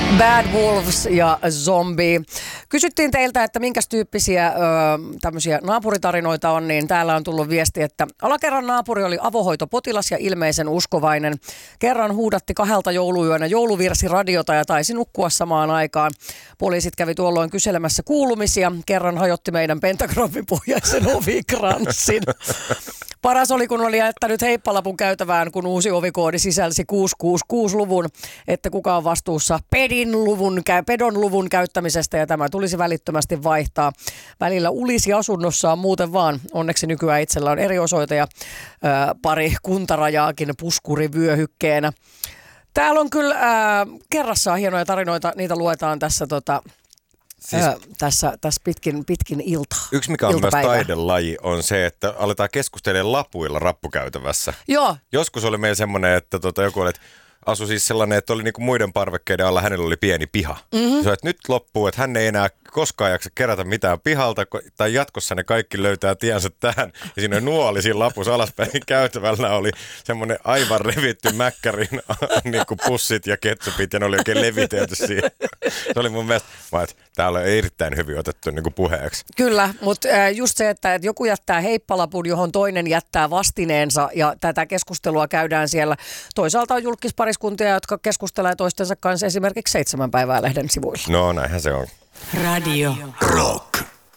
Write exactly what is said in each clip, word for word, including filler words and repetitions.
Bad Wolves ja Zombie. Kysyttiin teiltä, että minkäs tyyppisiä ö, tämmöisiä naapuritarinoita on, niin täällä on tullut viesti, että alakerran naapuri oli avohoitopotilas ja ilmeisen uskovainen. Kerran huudatti kahdelta jouluyönä jouluvirsiradiota ja taisi nukkua samaan aikaan. Poliisit kävi tuolloin kyselemässä kuulumisia. Kerran hajotti meidän pentagrammipohjaisen ovikranssin. Paras oli, kun oli jättänyt heippalapun käytävään, kun uusi ovikoodi sisälsi kuusi kuusi kuusi-luvun, että kuka on vastuussa pedin luvun, pedon luvun käyttämisestä, ja tämä tulisi välittömästi vaihtaa. Välillä ulisi asunnossaan muuten vaan. Onneksi nykyään itsellä on eri osoite ja ää, pari kuntarajaakin puskurivyöhykkeenä. Täällä on kyllä ää, kerrassaan hienoja tarinoita, niitä luetaan tässä tota... Siis, öö, tässä, tässä pitkin, pitkin iltaa. Yksi, mikä on myös taidelaji, on se, että aletaan keskustelemaan lapuilla rappukäytävässä. Joo. Joskus oli meillä semmoinen, että tota, joku oli, että asui siis sellainen, että oli niinku muiden parvekkeiden alla, hänellä oli pieni piha. Mm-hmm. Se, että nyt loppuu, että hän ei enää koskaan jaksa kerätä mitään pihalta, tai jatkossa ne kaikki löytää tiensä tähän. Ja siinä nuoli siinä lapussa alaspäin käytävällä oli semmoinen aivan revitty mäkkärin niinku pussit ja ketsupit, ja ne oli oikein levitelty siihen. Se oli mun mielestä, vaan, että täällä on erittäin hyvin otettu niinku puheeksi. Kyllä, mutta just se, että joku jättää heippalapun, johon toinen jättää vastineensa, ja tätä keskustelua käydään siellä. Toisaalta on julkispariskuntia, jotka keskustelee toistensa kanssa esimerkiksi Seitsemän päivää -lehden sivuilla. No näinhän se on. Radio Rock.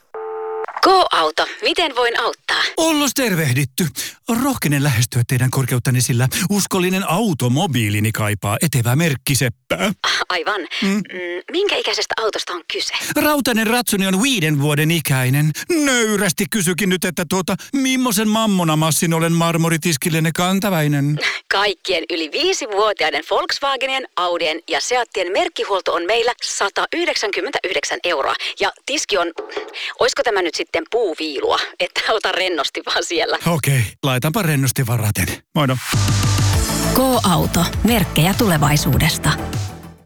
Go-auto. Miten voin auttaa? Ollos tervehditty. Rohkenen lähestyä teidän korkeuttani, sillä uskollinen automobiilini kaipaa etevää merkkiseppää. Aivan. Mm. Mm, minkä ikäisestä autosta on kyse? Rautainen ratsuni on viiden vuoden ikäinen. Nöyrästi kysykin nyt, että tuota, millaisen mammonamassin olen marmoritiskillenne kantaväinen? Kaikkien yli viisivuotiaiden Volkswagenien, Audien ja Seattien merkkihuolto on meillä sata yhdeksänkymmentäyhdeksän euroa. Ja tiski on, oisko tämä nyt sitten puuviilua, että ota rennosti vaan siellä. Okei, okay, laitanpa rennosti varaten. Moido. Go-auto. Merkkejä tulevaisuudesta.